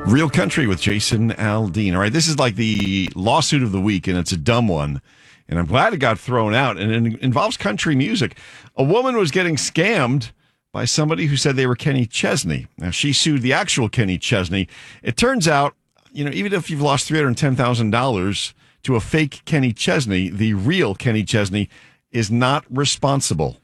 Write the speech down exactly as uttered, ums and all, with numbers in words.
Real Country with Jason Aldean. All right, this is like the lawsuit of the week, and it's a dumb one. And I'm glad it got thrown out, and it involves country music. A woman was getting scammed by somebody who said they were Kenny Chesney. Now, she sued the actual Kenny Chesney. It turns out, you know, even if you've lost three hundred ten thousand dollars to a fake Kenny Chesney, the real Kenny Chesney is not responsible.